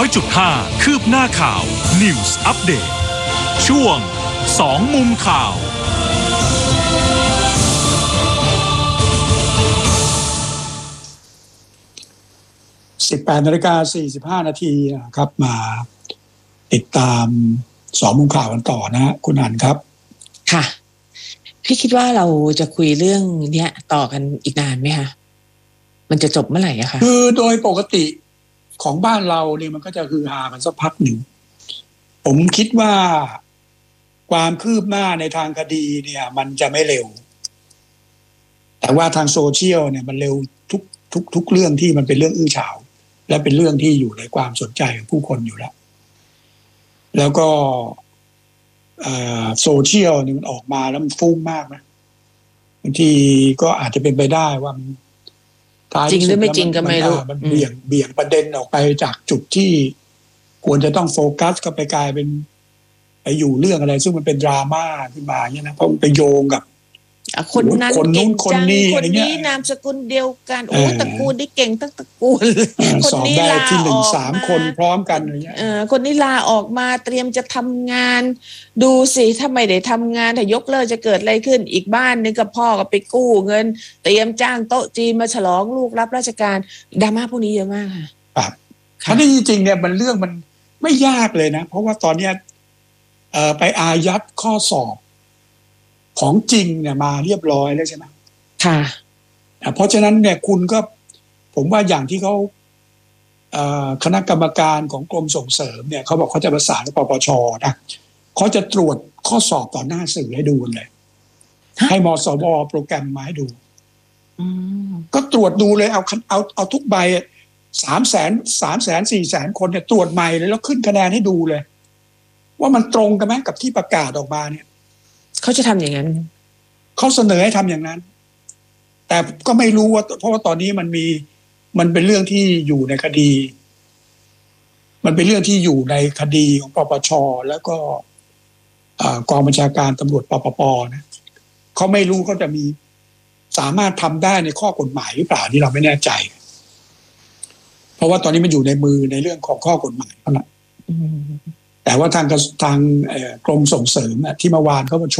100.5 คืบหน้าข่าว News Update ช่วง2มุมข่าว 18:45 นาทีครับมาติดตาม2มุมข่าวกันต่อนะฮะคุณอันครับค่ะพี่คิดว่าเราจะคุยเรื่องเนี้ยต่อกันอีกนานไหมคะมันจะจบเมื่อไหร่อะคะคือโดยปกติของบ้านเราเนี่ยมันก็จะฮือฮากันสักพักหนึ่งผมคิดว่าความคืบหน้าในทางคดีเนี่ยมันจะไม่เร็วแต่ว่าทางโซเชียลเนี่ยมันเร็วทุกเรื่องที่มันเป็นเรื่องอื้อฉาวและเป็นเรื่องที่อยู่ในความสนใจของผู้คนอยู่แล้วก็โซเชียลนี่มันออกมาแล้วมันฟุ้งมากนะบางทีก็อาจจะเป็นไปได้ว่าจริงหรือไม่จริงก็ไม่รู้มันเบี่ยงประเด็นออกไปจากจุดที่ควรจะต้องโฟกัสก็ไปกลายเป็นไปอยู่เรื่องอะไรซึ่งมันเป็นดราม่าขึ้นมาเนี่ยนะเพราะมันไปโยงกับคนนั้นเก่งจังคนนี้นามสกุลเดียวกันโอ้ตระกูลนี้เก่งตั้งตระกูลคนนี้ลาที่1-3คนพร้อมกันอะไรเงี้ยคนนี้ลาออกมาเตรียมจะทำงานดูสิถ้าไม่ได้ทำงานถ้ายกเลิกจะเกิดอะไรขึ้นอีกบ้านนึงกับพ่อก็ไปกู้เงินเตรียมจ้างโต๊ะจีนมาฉลองลูกรับราชการดราม่าพวกนี้เยอะมากค่ะครับอันนี้จริงๆเนี่ยมันเรื่องมันไม่ยากเลยนะเพราะว่าตอนเนี้ยไปอายัดข้อสอบของจริงเนี่ยมาเรียบร้อยแล้วใช่ไหมค่ะเพราะฉะนั้นเนี่ยคุณก็ผมว่าอย่างที่เขาคณะกรรมการของกรมส่งเสริมเนี่ยเขาบอกเขาจะประสานกับปปชนะเขาจะตรวจข้อสอบต่อหน้าสื่อให้ดูเลยให้มสวโปรแกรมมาให้ดูก็ตรวจดูเลยเอาทุกใบ300,000 คนเนี่ยตรวจใหม่เลยแล้วขึ้นคะแนนให้ดูเลยว่ามันตรงกันไหมกับที่ประกาศออกมาเนี่ยเขาจะทำอย่างนั้นเขาเสนอให้ทำอย่างนั้นแต่ก็ไม่รู้ว่าเพราะว่าตอนนี้มันเป็นเรื่องที่อยู่ในคดีมันเป็นเรื่องที่อยู่ในคดีของปปชแล้วก็กองบัญชาการตำรวจปปนะเขาไม่รู้เขาจะมีสามารถทำได้ในข้อกฎหมายหรือเปล่าที่เราไม่แน่ใจเพราะว่าตอนนี้มันอยู่ในมือในเรื่องของข้อกฎหมายเท่านั้นแต่ว่าทางกรมส่งเสริมที่เมื่อวานเขาประชุม